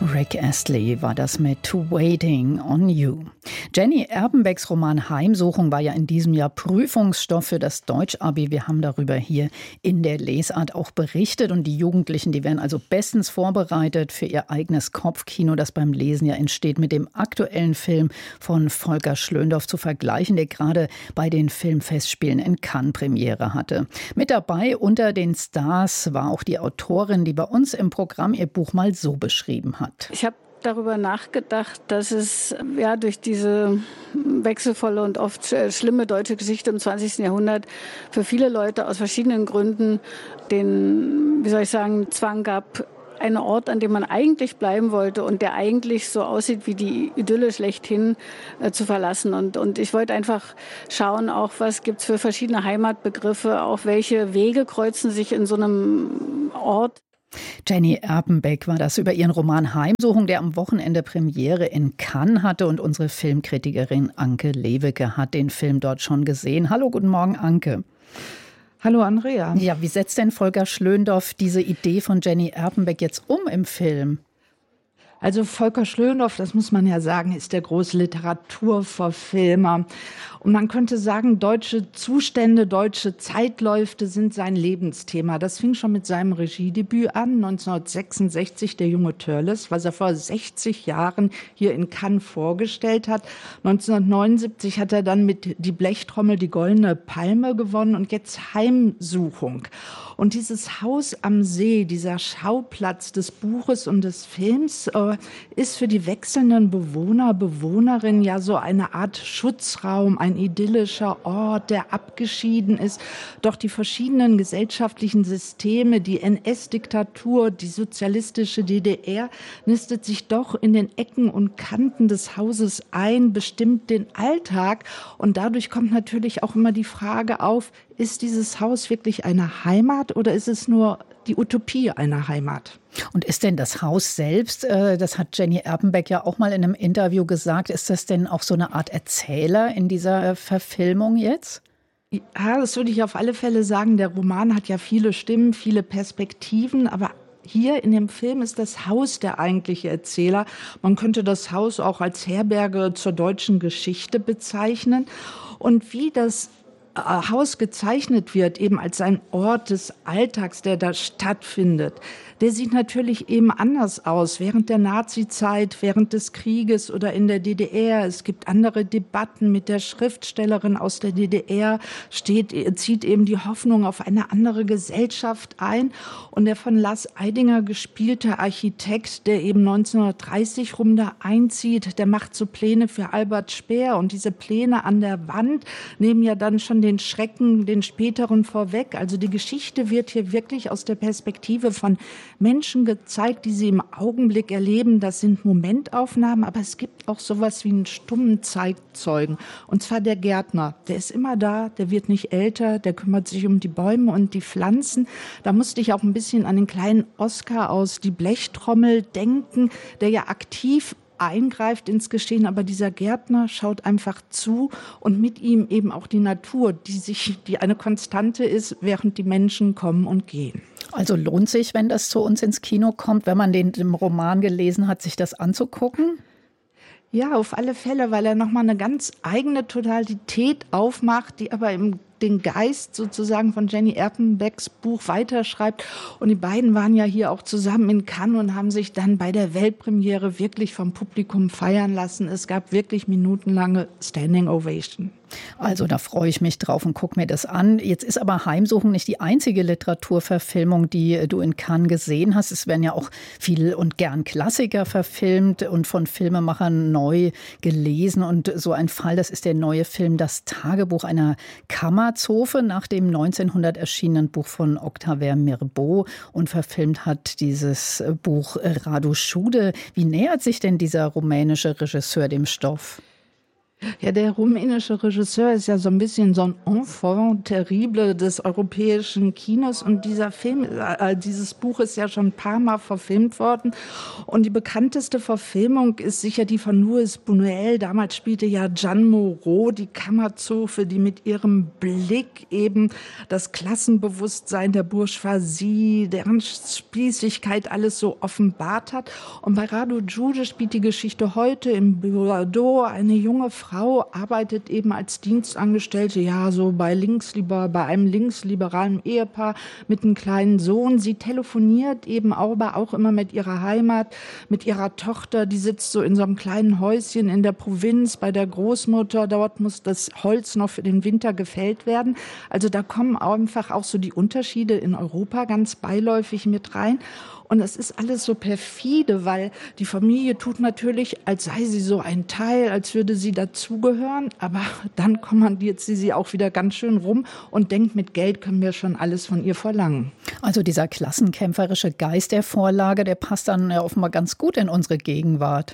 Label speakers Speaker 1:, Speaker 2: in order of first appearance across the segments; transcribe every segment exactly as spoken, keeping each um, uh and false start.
Speaker 1: Rick Astley war das mit Waiting on You. Jenny Erpenbecks Roman Heimsuchung war ja in diesem Jahr Prüfungsstoff für das Deutsch-Abi. Wir haben darüber hier in der Lesart auch berichtet. Und die Jugendlichen, die werden also bestens vorbereitet für ihr eigenes Kopfkino, das beim Lesen ja entsteht, mit dem aktuellen Film von Volker Schlöndorff zu vergleichen, der gerade bei den Filmfestspielen in Cannes Premiere hatte. Mit dabei unter den Stars war auch die Autorin, die bei uns im Programm ihr Buch mal so beschrieben hat.
Speaker 2: Ich habe darüber nachgedacht, dass es ja durch diese wechselvolle und oft schlimme deutsche Geschichte im zwanzigsten Jahrhundert für viele Leute aus verschiedenen Gründen den, wie soll ich sagen, Zwang gab, einen Ort, an dem man eigentlich bleiben wollte und der eigentlich so aussieht wie die Idylle schlechthin, äh, zu verlassen. Und, und ich wollte einfach schauen, auch was gibt's für verschiedene Heimatbegriffe, auch welche Wege kreuzen sich in so einem Ort.
Speaker 1: Jenny Erpenbeck war das über ihren Roman Heimsuchung, der am Wochenende Premiere in Cannes hatte. Und unsere Filmkritikerin Anke Lewicke hat den Film dort schon gesehen. Hallo, guten Morgen, Anke.
Speaker 3: Hallo, Andrea.
Speaker 1: Ja, wie setzt denn Volker Schlöndorff diese Idee von Jenny Erpenbeck jetzt um im Film?
Speaker 3: Also Volker Schlöndorff, das muss man ja sagen, ist der große Literaturverfilmer. Und man könnte sagen, deutsche Zustände, deutsche Zeitläufe sind sein Lebensthema. Das fing schon mit seinem Regiedebüt an, neunzehnhundertsechsundsechzig, Der junge Törleß, was er vor sechzig Jahren hier in Cannes vorgestellt hat. neunzehnhundertneunundsiebzig hat er dann mit Die Blechtrommel die Goldene Palme gewonnen und jetzt Heimsuchung. Und dieses Haus am See, dieser Schauplatz des Buches und des Films, äh, ist für die wechselnden Bewohner, Bewohnerinnen ja so eine Art Schutzraum, ein idyllischer Ort, der abgeschieden ist. Doch die verschiedenen gesellschaftlichen Systeme, die N S-Diktatur, die sozialistische D D R, nistet sich doch in den Ecken und Kanten des Hauses ein, bestimmt den Alltag. Und dadurch kommt natürlich auch immer die Frage auf, ist dieses Haus wirklich eine Heimat oder ist es nur die Utopie einer Heimat?
Speaker 1: Und ist denn das Haus selbst, das hat Jenny Erpenbeck ja auch mal in einem Interview gesagt, ist das denn auch so eine Art Erzähler in dieser Verfilmung jetzt?
Speaker 3: Ja, das würde ich auf alle Fälle sagen. Der Roman hat ja viele Stimmen, viele Perspektiven, aber hier in dem Film ist das Haus der eigentliche Erzähler. Man könnte das Haus auch als Herberge zur deutschen Geschichte bezeichnen. Und wie das Haus gezeichnet wird, eben als ein Ort des Alltags, der da stattfindet, der sieht natürlich eben anders aus. Während der Nazizeit, während des Krieges oder in der D D R. Es gibt andere Debatten mit der Schriftstellerin aus der D D R, steht, zieht eben die Hoffnung auf eine andere Gesellschaft ein. Und der von Lars Eidinger gespielte Architekt, der eben neunzehnhundertdreißig rum da einzieht, der macht so Pläne für Albert Speer. Und diese Pläne an der Wand nehmen ja dann schon den Schrecken, den späteren vorweg. Also die Geschichte wird hier wirklich aus der Perspektive von Menschen gezeigt, die sie im Augenblick erleben. Das sind Momentaufnahmen, aber es gibt auch sowas wie einen stummen Zeitzeugen. Und zwar der Gärtner. Der ist immer da, der wird nicht älter, der kümmert sich um die Bäume und die Pflanzen. Da musste ich auch ein bisschen an den kleinen Oskar aus Die Blechtrommel denken, der ja aktiv eingreift ins Geschehen, aber dieser Gärtner schaut einfach zu und mit ihm eben auch die Natur, die sich, die eine Konstante ist, während die Menschen kommen und gehen.
Speaker 1: Also lohnt sich, wenn das zu uns ins Kino kommt, wenn man den im Roman gelesen hat, sich das anzugucken?
Speaker 3: Ja, auf alle Fälle, weil er nochmal eine ganz eigene Totalität aufmacht, die aber im den Geist sozusagen von Jenny Erpenbecks Buch weiterschreibt. Und die beiden waren ja hier auch zusammen in Cannes und haben sich dann bei der Weltpremiere wirklich vom Publikum feiern lassen. Es gab wirklich minutenlange Standing Ovation.
Speaker 1: Also da freue ich mich drauf und gucke mir das an. Jetzt ist aber Heimsuchung nicht die einzige Literaturverfilmung, die du in Cannes gesehen hast. Es werden ja auch viel und gern Klassiker verfilmt und von Filmemachern neu gelesen. Und so ein Fall, das ist der neue Film Das Tagebuch einer Kammerzofe nach dem neunzehnhundert erschienenen Buch von Octavien Mirbeau. Und verfilmt hat dieses Buch Radu Schude. Wie nähert sich denn dieser rumänische Regisseur dem Stoff?
Speaker 3: Ja, der rumänische Regisseur ist ja so ein bisschen so ein Enfant terrible des europäischen Kinos und dieser Film, äh, dieses Buch ist ja schon ein paar Mal verfilmt worden und die bekannteste Verfilmung ist sicher die von Luis Buñuel. Damals spielte ja Jeanne Moreau, die Kammerzofe, die mit ihrem Blick eben das Klassenbewusstsein der Bourgeoisie, deren Spießigkeit alles so offenbart hat. Und bei Radu Jude spielt die Geschichte heute in Bordeaux. Eine junge Frau arbeitet eben als Dienstangestellte, ja, so bei linksliber, bei einem linksliberalen Ehepaar mit einem kleinen Sohn. Sie telefoniert eben aber auch immer mit ihrer Heimat, mit ihrer Tochter. Die sitzt so in so einem kleinen Häuschen in der Provinz bei der Großmutter. Dort muss das Holz noch für den Winter gefällt werden. Also da kommen einfach auch so die Unterschiede in Europa ganz beiläufig mit rein. Und es ist alles so perfide, weil die Familie tut natürlich, als sei sie so ein Teil, als würde sie dazugehören. Aber dann kommandiert sie sie auch wieder ganz schön rum und denkt, mit Geld können wir schon alles von ihr verlangen.
Speaker 1: Also dieser klassenkämpferische Geist der Vorlage, der passt dann ja offenbar ganz gut in unsere Gegenwart.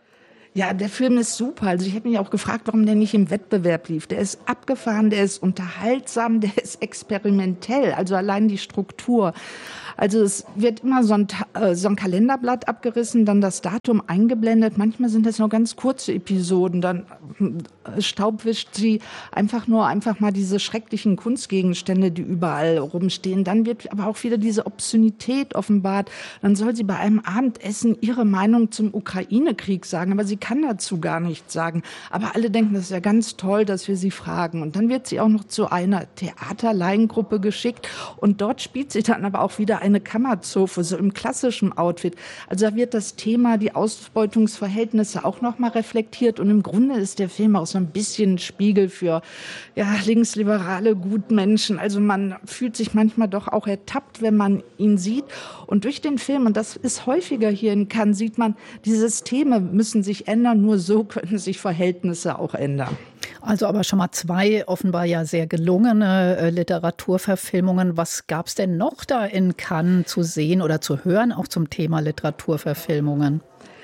Speaker 3: Ja, der Film ist super. Also ich habe mich auch gefragt, warum der nicht im Wettbewerb lief. Der ist abgefahren, der ist unterhaltsam, der ist experimentell. Also allein die Struktur. Also es wird immer so ein, äh, so ein Kalenderblatt abgerissen, dann das Datum eingeblendet. Manchmal sind das nur ganz kurze Episoden. Dann äh, staubwischt sie einfach nur einfach mal diese schrecklichen Kunstgegenstände, die überall rumstehen. Dann wird aber auch wieder diese Obszönität offenbart. Dann soll sie bei einem Abendessen ihre Meinung zum Ukraine-Krieg sagen, aber sie kann dazu gar nichts sagen. Aber alle denken, das ist ja ganz toll, dass wir sie fragen. Und dann wird sie auch noch zu einer Theaterlaiengruppe geschickt und dort spielt sie dann aber auch wieder eine Kammerzofe, so im klassischen Outfit. Also da wird das Thema, die Ausbeutungsverhältnisse auch nochmal reflektiert und im Grunde ist der Film auch so ein bisschen ein Spiegel für ja, linksliberale Gutmenschen. Also man fühlt sich manchmal doch auch ertappt, wenn man ihn sieht. Und durch den Film, und das ist häufiger hier in Cannes, sieht man, die Systeme müssen sich ändern, nur so können sich Verhältnisse auch ändern.
Speaker 1: Also aber schon mal zwei offenbar ja sehr gelungene äh, Literaturverfilmungen. Was gab es denn noch da in Cannes zu sehen oder zu hören, auch zum Thema Literaturverfilmungen?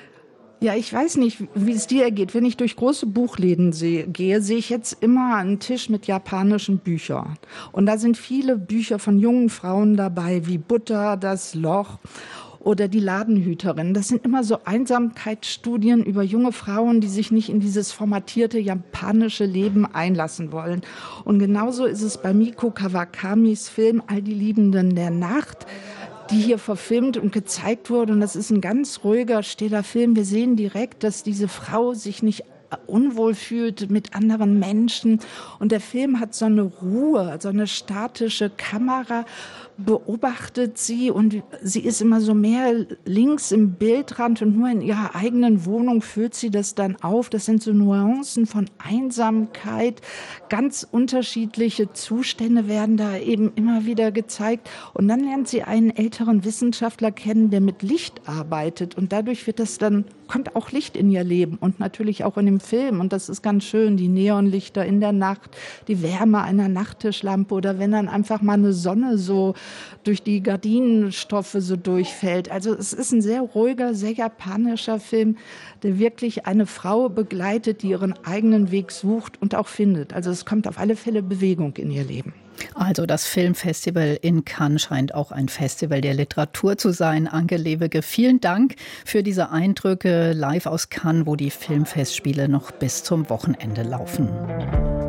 Speaker 3: Ja, ich weiß nicht, wie es dir ergeht. Wenn ich durch große Buchläden sehe, gehe, sehe ich jetzt immer einen Tisch mit japanischen Büchern. Und da sind viele Bücher von jungen Frauen dabei, wie Butter, das Loch oder die Ladenhüterin. Das sind immer so Einsamkeitsstudien über junge Frauen, die sich nicht in dieses formatierte japanische Leben einlassen wollen. Und genauso ist es bei Miko Kawakamis Film All die Liebenden der Nacht, die hier verfilmt und gezeigt wurde. Und das ist ein ganz ruhiger, stiller Film. Wir sehen direkt, dass diese Frau sich nicht unwohl fühlt mit anderen Menschen. Und der Film hat so eine Ruhe, so eine statische Kamera, beobachtet sie und sie ist immer so mehr links im Bildrand und nur in ihrer eigenen Wohnung füllt sie das dann auf. Das sind so Nuancen von Einsamkeit. Ganz unterschiedliche Zustände werden da eben immer wieder gezeigt. Und dann lernt sie einen älteren Wissenschaftler kennen, der mit Licht arbeitet. Und dadurch wird das dann, kommt auch Licht in ihr Leben und natürlich auch in dem Film. Und das ist ganz schön, die Neonlichter in der Nacht, die Wärme einer Nachttischlampe oder wenn dann einfach mal eine Sonne so durch die Gardinenstoffe so durchfällt. Also es ist ein sehr ruhiger, sehr japanischer Film, der wirklich eine Frau begleitet, die ihren eigenen Weg sucht und auch findet. Also es kommt auf alle Fälle Bewegung in ihr Leben.
Speaker 1: Also das Filmfestival in Cannes scheint auch ein Festival der Literatur zu sein. Anke Lewicke, vielen Dank für diese Eindrücke live aus Cannes, wo die Filmfestspiele noch bis zum Wochenende laufen.